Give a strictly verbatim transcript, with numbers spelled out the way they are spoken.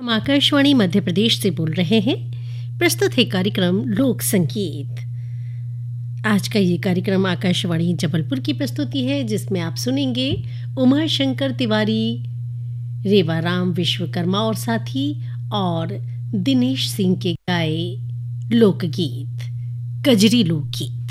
हम आकाशवाणी मध्य प्रदेश से बोल रहे हैं। प्रस्तुत है कार्यक्रम लोक संगीत। आज का ये कार्यक्रम आकाशवाणी जबलपुर की प्रस्तुति है, जिसमें आप सुनेंगे उमा शंकर तिवारी, रेवाराम विश्वकर्मा और साथी और दिनेश सिंह के गाए लोकगीत कजरी लोकगीत।